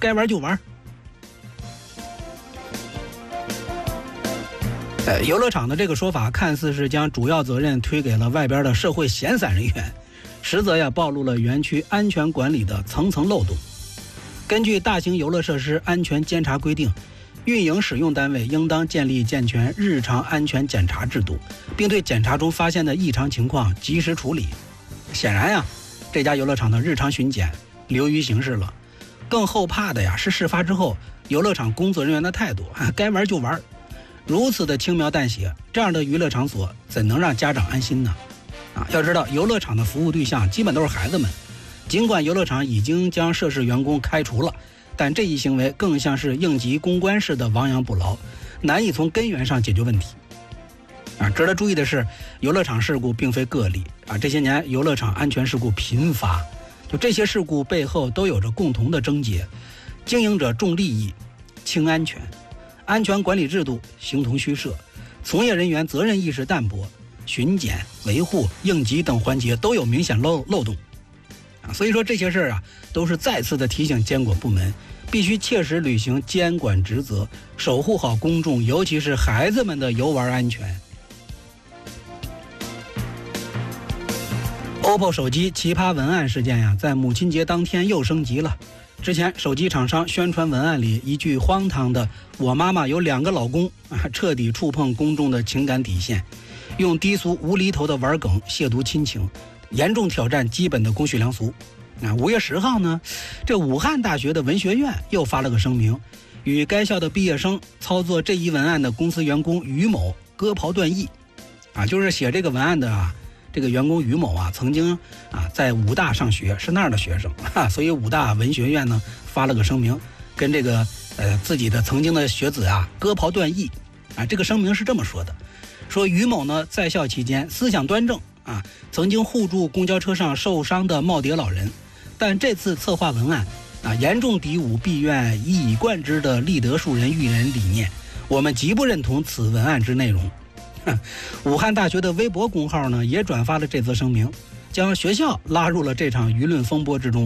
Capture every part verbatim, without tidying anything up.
该玩就玩。呃，游乐场的这个说法看似是将主要责任推给了外边的社会闲散人员，实则呀暴露了园区安全管理的层层漏洞。根据大型游乐设施安全监察规定，运营使用单位应当建立健全日常安全检查制度，并对检查中发现的异常情况及时处理。显然呀，这家游乐场的日常巡检流于形式了。更后怕的呀是事发之后游乐场工作人员的态度，该玩就玩。如此的轻描淡写，这样的娱乐场所怎能让家长安心呢？啊，要知道游乐场的服务对象基本都是孩子们，尽管游乐场已经将涉事员工开除了，但这一行为更像是应急公关式的亡羊补牢，难以从根源上解决问题。啊，值得注意的是，游乐场事故并非个例啊，这些年游乐场安全事故频发，就这些事故背后都有着共同的症结：经营者重利益，轻安全。安全管理制度形同虚设，从业人员责任意识淡薄，巡检、维护、应急等环节都有明显漏漏洞啊。所以说这些事儿啊，都是再次的提醒监管部门必须切实履行监管职责，守护好公众，尤其是孩子们的游玩安全。O P P O 手机奇葩文案事件呀，在母亲节当天又升级了。之前手机厂商宣传文案里一句荒唐的“我妈妈有两个老公”啊，彻底触碰公众的情感底线，用低俗无厘头的玩梗亵渎亲情，严重挑战基本的公序良俗。啊，五月十号呢，这武汉大学的文学院又发了个声明，与该校的毕业生操作这一文案的公司员工于某割袍断义。啊，就是写这个文案的啊。这个员工于某啊，曾经啊在武大上学，是那儿的学生啊，所以武大文学院呢发了个声明，跟这个呃自己的曾经的学子啊割袍断义啊。这个声明是这么说的：说于某呢在校期间思想端正啊，曾经护助公交车上受伤的耄耋老人，但这次策划文案啊严重诋污毕院一以贯之的立德树人育人理念，我们极不认同此文案之内容。武汉大学的微博公号呢也转发了这则声明，将学校拉入了这场舆论风波之中。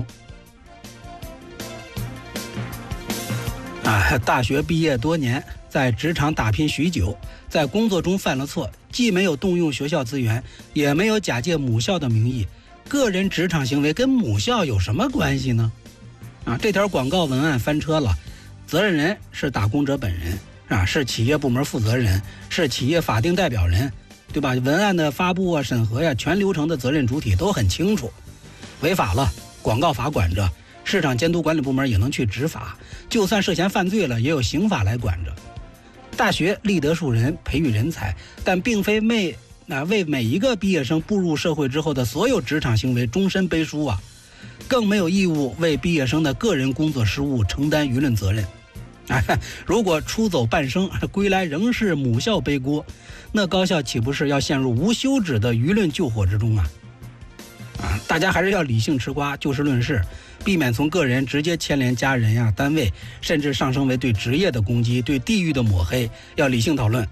啊，大学毕业多年，在职场打拼许久，在工作中犯了错，既没有动用学校资源，也没有假借母校的名义，个人职场行为跟母校有什么关系呢？啊，这条广告文案翻车了，责任人是打工者本人。啊，是企业部门负责人，是企业法定代表人，对吧？文案的发布啊、审核呀、啊，全流程的责任主体都很清楚。违法了，广告法管着，市场监督管理部门也能去执法，就算涉嫌犯罪了，也有刑法来管着。大学立德树人，培育人才，但并非为啊为每一个毕业生步入社会之后的所有职场行为终身背书啊，更没有义务为毕业生的个人工作失误承担舆论责任。哎，如果出走半生，归来仍是母校背锅，那高校岂不是要陷入无休止的舆论救火之中啊？啊，大家还是要理性吃瓜，就事论事，避免从个人直接牵连家人呀、单位，甚至上升为对职业的攻击、对地域的抹黑，要理性讨论。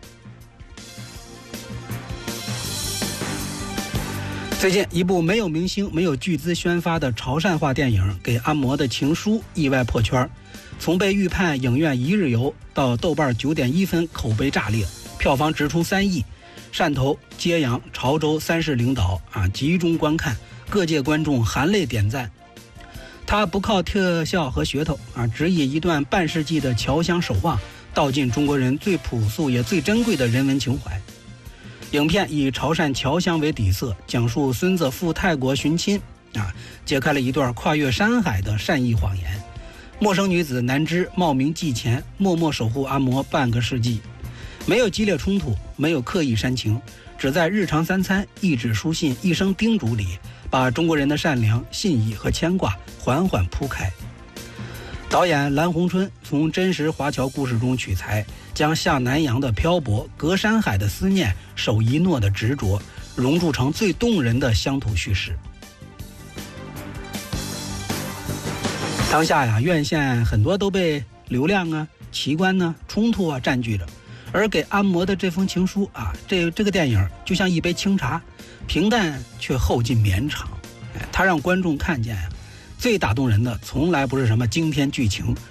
最近，一部没有明星、没有巨资宣发的潮汕话电影《给安摩的情书》意外破圈。从被预判影院一日游到豆瓣九点一分口碑炸裂，票房直冲三亿，汕头、揭阳、潮州三市领导啊集中观看，各界观众含泪点赞。他不靠特效和噱头啊，只以一段半世纪的侨乡守望，道尽中国人最朴素也最珍贵的人文情怀。影片以潮汕侨乡为底色，讲述孙子赴泰国寻亲啊，揭开了一段跨越山海的善意谎言。陌生女子南芝冒名寄钱，默默守护阿嬷半个世纪，没有激烈冲突，没有刻意煽情，只在日常三餐、一纸书信、一声叮嘱里，把中国人的善良、信义和牵挂缓缓铺开。导演蓝红春从真实华侨故事中取材，将下南洋的漂泊、隔山海的思念、守一诺的执着，融铸成最动人的乡土叙事。当下呀，院线很多都被流量啊、奇观呢、冲突啊占据着，而给安摩的这封情书啊，这这个电影就像一杯清茶，平淡却后劲绵长。哎，它让观众看见呀，最打动人的从来不是什么惊天剧情，